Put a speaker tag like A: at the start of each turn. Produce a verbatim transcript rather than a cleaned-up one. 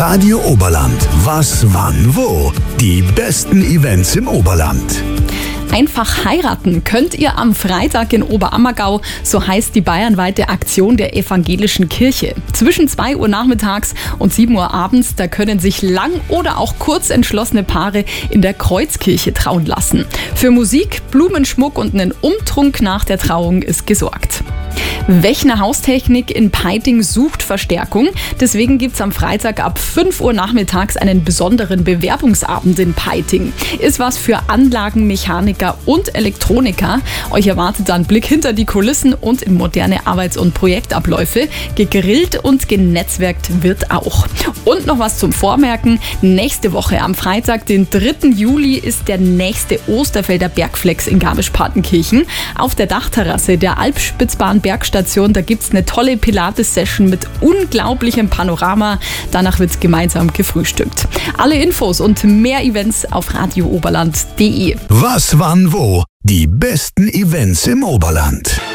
A: Radio Oberland. Was, wann, wo? Die besten Events im Oberland.
B: Einfach heiraten könnt ihr am Freitag in Oberammergau, so heißt die bayernweite Aktion der evangelischen Kirche. Zwischen zwei Uhr nachmittags und sieben Uhr abends, da können sich lang oder auch kurz entschlossene Paare in der Kreuzkirche trauen lassen. Für Musik, Blumenschmuck und einen Umtrunk nach der Trauung ist gesorgt. Wechner Haustechnik in Peiting sucht Verstärkung. Deswegen gibt es am Freitag ab fünf Uhr nachmittags einen besonderen Bewerbungsabend in Peiting. Ist was für Anlagenmechaniker und Elektroniker. Euch erwartet dann Blick hinter die Kulissen und in moderne Arbeits- und Projektabläufe. Gegrillt und genetzwerkt wird auch. Und noch was zum Vormerken. Nächste Woche am Freitag, den dritten Juli, ist der nächste Osterfelder Bergflex in Garmisch-Partenkirchen. Auf der Dachterrasse der Alpspitzbahn Bergstation, da gibt es eine tolle Pilates-Session mit unglaublichem Panorama. Danach wird gemeinsam gefrühstückt. Alle Infos und mehr Events auf radio oberland punkt de.
A: Was, wann, wo? Die besten Events im Oberland.